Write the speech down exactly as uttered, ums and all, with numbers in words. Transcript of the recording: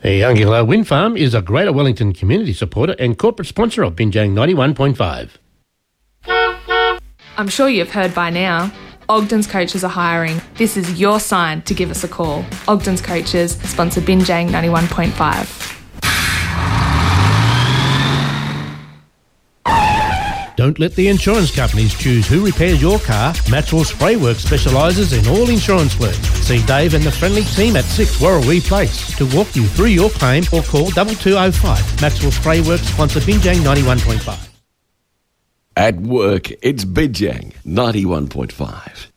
Youngilla Wind Farm is a Greater Wellington community supporter and corporate sponsor of Binjang ninety-one point five. I'm sure you've heard by now, Ogden's Coaches are hiring. This is your sign to give us a call. Ogden's Coaches sponsor Binjang ninety-one point five. Don't let the insurance companies choose who repairs your car. Maxwell Sprayworks specialises in all insurance work. See Dave and the friendly team at six Warrawee Place to walk you through your claim or call two two oh five. Maxwell Sprayworks sponsor Binjang ninety-one point five. At work, it's Binjang ninety-one point five.